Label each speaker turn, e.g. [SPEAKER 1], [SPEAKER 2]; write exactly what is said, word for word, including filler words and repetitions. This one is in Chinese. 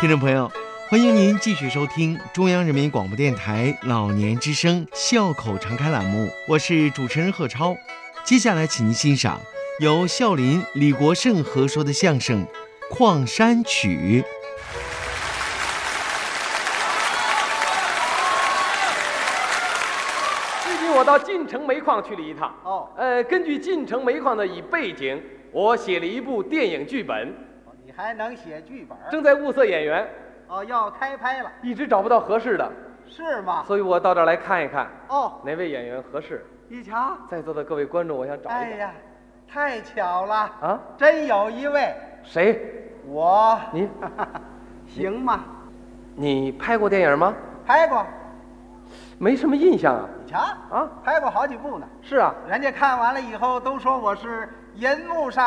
[SPEAKER 1] 听众朋友，欢迎您继续收听中央人民广播电台老年之声笑口常开栏目，我是主持人贺超。接下来请您欣赏由孝林、李国盛合说的相声《矿山曲》。
[SPEAKER 2] 最近我到晋城煤矿去了一趟。
[SPEAKER 3] 哦，
[SPEAKER 2] 呃，根据晋城煤矿的以背景，我写了一部电影剧本，
[SPEAKER 3] 你还能写剧本？
[SPEAKER 2] 正在物色演员，
[SPEAKER 3] 哦，要开拍了，
[SPEAKER 2] 一直找不到合适的，
[SPEAKER 3] 是吗？
[SPEAKER 2] 所以我到这儿来看一看，
[SPEAKER 3] 哦，
[SPEAKER 2] 哪位演员合适。
[SPEAKER 3] 你瞧，
[SPEAKER 2] 在座的各位观众，我想找一找。
[SPEAKER 3] 哎呀，太巧了
[SPEAKER 2] 啊！
[SPEAKER 3] 真有一位，
[SPEAKER 2] 谁？
[SPEAKER 3] 我，
[SPEAKER 2] 你
[SPEAKER 3] 行吗？
[SPEAKER 2] 你拍过电影吗？
[SPEAKER 3] 拍过，
[SPEAKER 2] 没什么印象啊。
[SPEAKER 3] 你瞧
[SPEAKER 2] 啊，
[SPEAKER 3] 拍过好几部呢。
[SPEAKER 2] 是啊，
[SPEAKER 3] 人家看完了以后都说我是银幕上